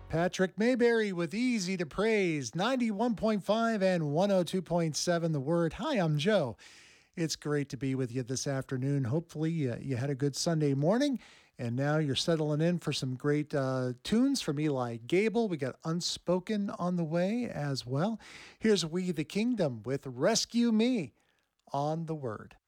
Patrick Mayberry with Easy to Praise, 91.5 and 102.7 The Word. Hi, I'm Joe. It's great to be with you this afternoon. Hopefully, you had a good Sunday morning, and now you're settling in for some great tunes from Eli Gable. We got Unspoken on the way as well. Here's We the Kingdom with Rescue Me on The Word.